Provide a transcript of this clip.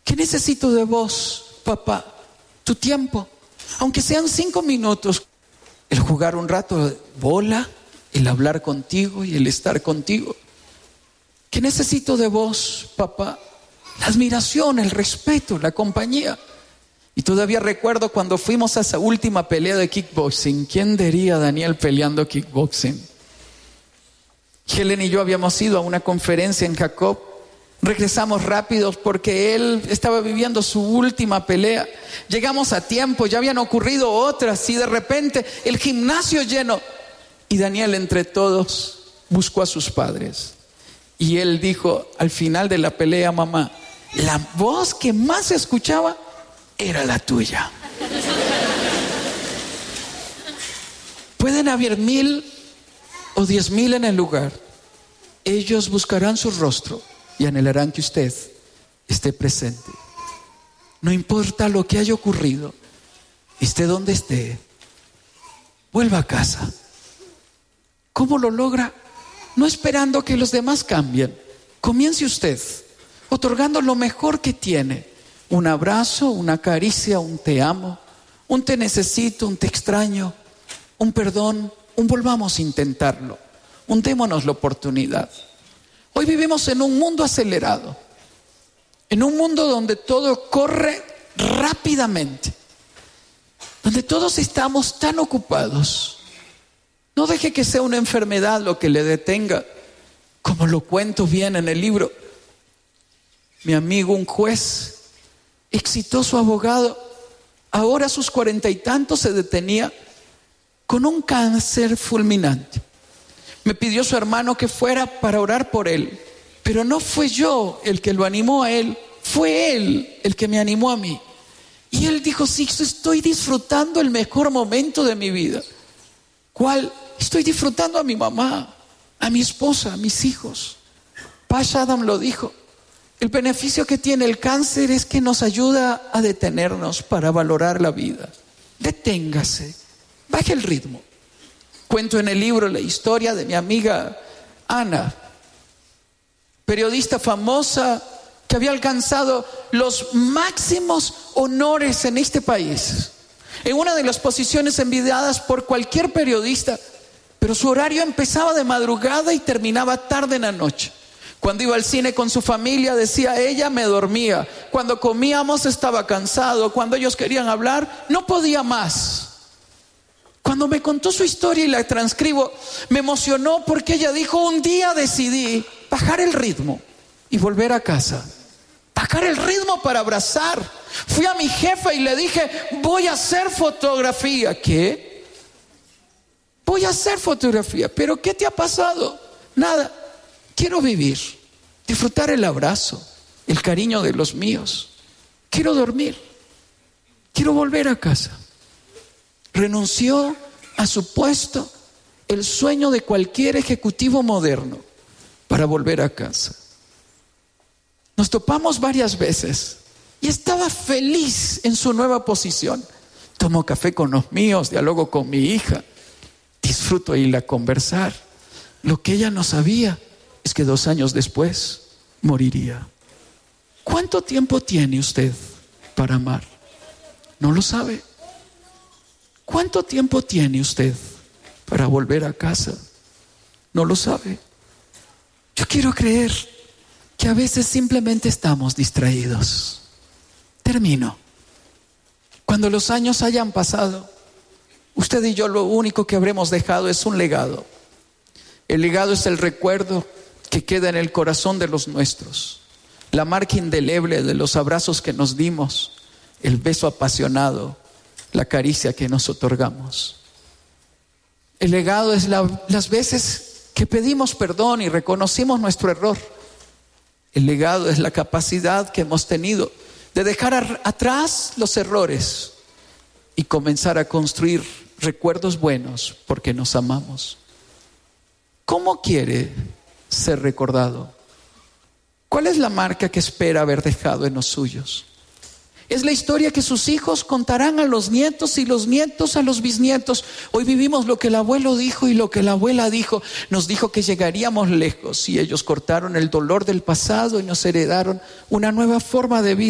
¿Qué necesito de vos, papá? Tu tiempo, aunque sean 5 minutos. El jugar un rato de bola, el hablar contigo y el estar contigo. ¿Qué necesito de vos, papá? La admiración, el respeto, la compañía. Y todavía recuerdo cuando fuimos a esa última pelea de kickboxing. ¿Quién diría Daniel peleando kickboxing? Helen y yo habíamos ido a una conferencia en Jacob. Regresamos rápidos porque él estaba viviendo su última pelea. Llegamos a tiempo, ya habían ocurrido otras y de repente el gimnasio lleno. Y Daniel entre todos buscó a sus padres. Y él dijo al final de la pelea: mamá, la voz que más se escuchaba era la tuya. Pueden haber 1000 o 10,000 en el lugar. Ellos buscarán su rostro y anhelarán que usted esté presente. No importa lo que haya ocurrido, esté donde esté, vuelva a casa. ¿Cómo lo logra? No esperando que los demás cambien. Comience usted, otorgando lo mejor que tiene. Un abrazo, una caricia, un te amo, un te necesito, un te extraño, un perdón, un volvamos a intentarlo, un démonos la oportunidad. Hoy vivimos en un mundo acelerado, en un mundo donde todo corre rápidamente, donde todos estamos tan ocupados. No deje que sea una enfermedad lo que le detenga, como lo cuento bien en el libro. Mi amigo, un juez, exitoso abogado, ahora a sus 40 y tantos se detenía con un cáncer fulminante. Me pidió su hermano que fuera para orar por él, pero no fue yo el que lo animó a él, fue él el que me animó a mí. Y él dijo: sí, estoy disfrutando el mejor momento de mi vida. ¿Cuál? Estoy disfrutando a mi mamá, a mi esposa, a mis hijos. Pash Adam lo dijo: el beneficio que tiene el cáncer es que nos ayuda a detenernos para valorar la vida. Deténgase, baje el ritmo. Cuento en el libro la historia de mi amiga Ana, periodista famosa que había alcanzado los máximos honores en este país, en una de las posiciones envidiadas por cualquier periodista, pero su horario empezaba de madrugada y terminaba tarde en la noche. Cuando iba al cine con su familia, decía ella, me dormía. Cuando comíamos estaba cansado. Cuando ellos querían hablar, no podía más. Cuando me contó su historia y la transcribo, me emocionó porque ella dijo: un día decidí bajar el ritmo y volver a casa. Bajar el ritmo para abrazar. Fui a mi jefa y le dije: voy a hacer fotografía. ¿Qué? Voy a hacer fotografía. ¿Pero qué te ha pasado? Nada. Quiero vivir, disfrutar el abrazo, el cariño de los míos. Quiero dormir. Quiero volver a casa. Renunció a su puesto, el sueño de cualquier ejecutivo moderno, para volver a casa. Nos topamos varias veces y estaba feliz en su nueva posición. Tomo café con los míos, dialogo con mi hija, disfruto irla a conversar. Lo que ella no sabía es que 2 años después moriría. ¿Cuánto tiempo tiene usted para amar? ¿No lo sabe? ¿Cuánto tiempo tiene usted para volver a casa? ¿No lo sabe? Yo quiero creer que a veces simplemente estamos distraídos. Termino. Cuando los años hayan pasado, usted y yo lo único que habremos dejado es un legado. El legado es el recuerdo que queda en el corazón de los nuestros, la marca indeleble de los abrazos que nos dimos, el beso apasionado, la caricia que nos otorgamos. El legado es las veces que pedimos perdón y reconocimos nuestro error. El legado es la capacidad que hemos tenido de dejar atrás los errores y comenzar a construir recuerdos buenos porque nos amamos. ¿Cómo quiere ser recordado? ¿Cuál es la marca que espera haber dejado en los suyos? Es la historia que sus hijos contarán a los nietos y los nietos a los bisnietos. Hoy vivimos lo que el abuelo dijo y lo que la abuela dijo. Nos dijo que llegaríamos lejos y ellos cortaron el dolor del pasado y nos heredaron una nueva forma de vida.